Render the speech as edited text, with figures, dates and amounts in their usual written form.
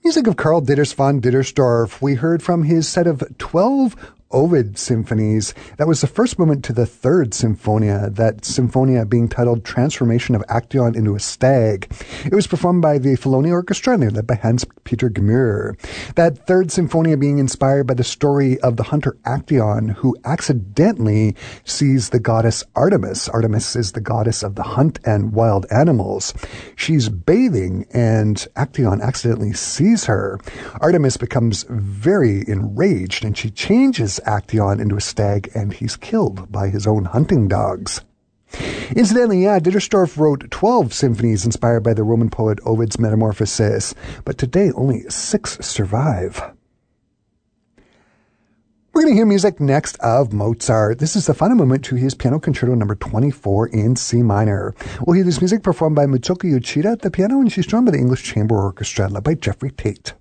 Music of Karl Ditters von Dittersdorf. We heard from his set of 12 Ovid symphonies. That was the first movement to the third Symphonia, that Symphonia being titled Transformation of Actaeon into a Stag. It was performed by the Feloni Orchestra, led by Hans-Peter Gmür. That third Symphonia being inspired by the story of the hunter Actaeon, who accidentally sees the goddess Artemis. Artemis is the goddess of the hunt and wild animals. She's bathing, and Actaeon accidentally sees her. Artemis becomes very enraged, and she changes Actaeon into a stag, and he's killed by his own hunting dogs. Incidentally, Dittersdorf wrote 12 symphonies inspired by the Roman poet Ovid's Metamorphoses, but today only 6 survive. We're going to hear music next of Mozart. This is the final movement to his Piano Concerto No. 24 in C minor. We'll hear this music performed by Mitsuko Yoshida at the piano, and she's joined by the English Chamber Orchestra led by Jeffrey Tate.